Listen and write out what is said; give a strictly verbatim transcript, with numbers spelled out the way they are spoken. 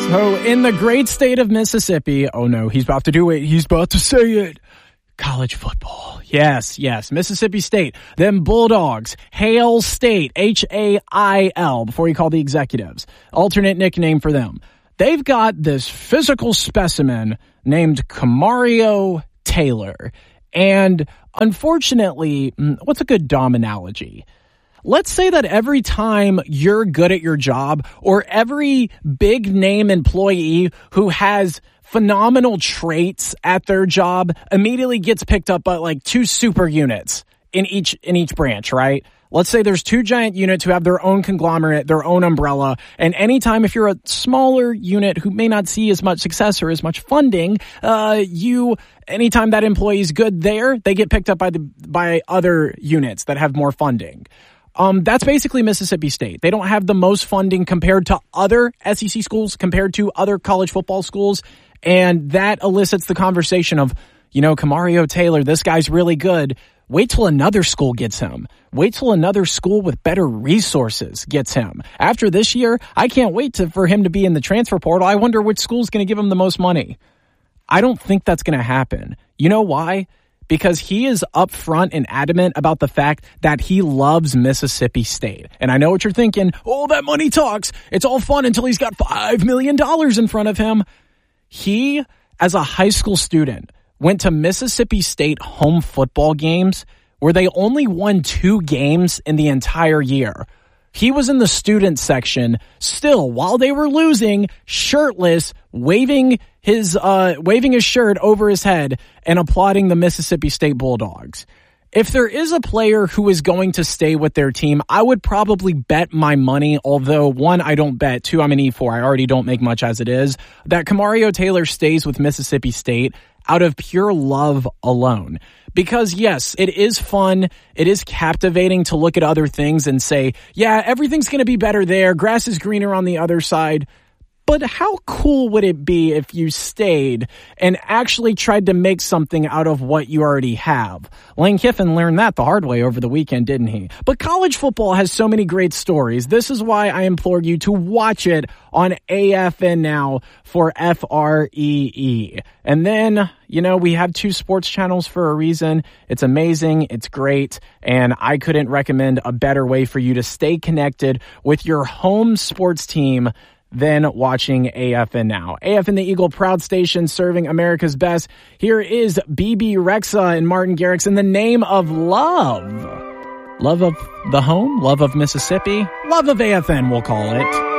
So in the great state of Mississippi, oh no, he's about to do it. He's about to say it. College football. Yes, yes. Mississippi State. Them Bulldogs. Hail State. H A I L before you call the executives. Alternate nickname for them. They've got this physical specimen named Kamario Taylor. And unfortunately, what's a good Dom analogy? Let's say that every time you're good at your job, or every big name employee who has phenomenal traits at their job immediately gets picked up by like two super units in each in each branch, right? Let's say there's two giant units who have their own conglomerate, their own umbrella, and anytime if you're a smaller unit who may not see as much success or as much funding, uh, you, anytime that employee is good there, they get picked up by the by other units that have more funding. Um, that's basically Mississippi State. They don't have the most funding compared to other S E C schools, compared to other college football schools. And that elicits the conversation of, you know, Kamario Taylor, this guy's really good. Wait till another school gets him. Wait till another school with better resources gets him. After this year, I can't wait to, for him to be in the transfer portal. I wonder which school's going to give him the most money. I don't think that's going to happen. You know why? Because he is upfront and adamant about the fact that he loves Mississippi State. And I know what you're thinking. Oh, that money talks. It's all fun until he's got five million dollars in front of him. He, as a high school student, went to Mississippi State home football games where they only won two games in the entire year. He was in the student section still while they were losing, shirtless, waving his uh, waving his shirt over his head and applauding the Mississippi State Bulldogs. If there is a player who is going to stay with their team, I would probably bet my money, although one, I don't bet, two, I'm an E four, I already don't make much as it is, that Kamario Taylor stays with Mississippi State out of pure love alone. Because yes, it is fun, it is captivating to look at other things and say, yeah, everything's going to be better there, grass is greener on the other side. But how cool would it be if you stayed and actually tried to make something out of what you already have? Lane Kiffin learned that the hard way over the weekend, didn't he? But college football has so many great stories. This is why I implore you to watch it on A F N Now for F R E E. And then, you know, we have two sports channels for a reason. It's amazing. It's great. And I couldn't recommend a better way for you to stay connected with your home sports team than watching A F N Now. A F N the Eagle, proud station serving America's best. Here is B B Rexa and Martin Garrix in the name of love. Love of the home, love of Mississippi, love of A F N, we'll call it.